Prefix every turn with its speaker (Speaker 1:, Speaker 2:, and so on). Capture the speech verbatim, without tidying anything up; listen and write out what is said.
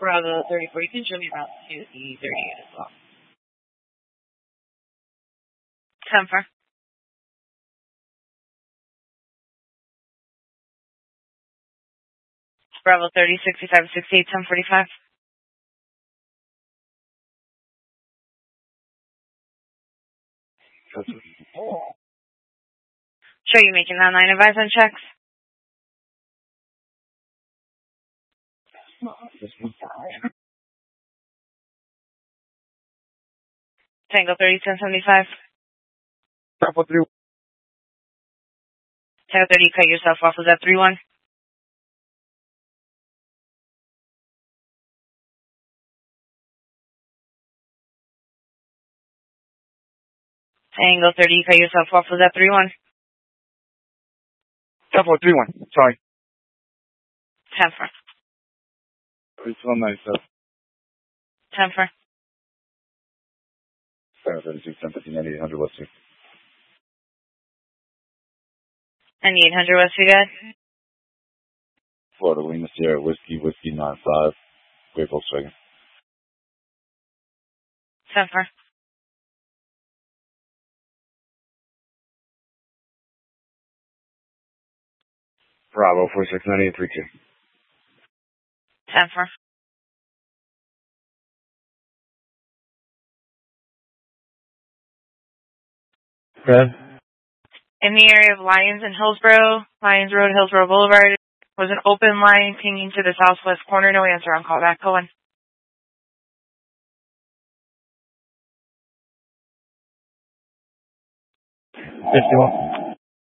Speaker 1: Bravo thirty-four, you can show me about to E thirty-eight as well. ten four. Bravo thirty, sixty-five, sixty-eight, ten forty-five. Sure, you making that nine advise on checks? Tango thirty, ten seventy-five.
Speaker 2: Bravo three.
Speaker 1: Tango thirty, cut yourself off. Was that three one? Tango thirty, cut yourself off. Was that three one?
Speaker 2: Bravo three one. Sorry.
Speaker 1: ten four.
Speaker 2: It's one ninety-seven.
Speaker 1: ten four.
Speaker 2: Bravo thirty-six, ten fifty, ninety-eight hundred West Street.
Speaker 1: ninety-eight hundred West, you got?
Speaker 2: Florida Lima Sierra Whiskey, Whiskey nine five. Great Volkswagen.
Speaker 1: ten four.
Speaker 2: Bravo four six nine eight three two.
Speaker 1: ten four.
Speaker 2: Fred?
Speaker 1: In the area of Lyons and Hillsborough, Lyons Road, Hillsborough Boulevard, was an open line pinging to the southwest corner. No answer on call back. Cohen.
Speaker 2: fifty-one.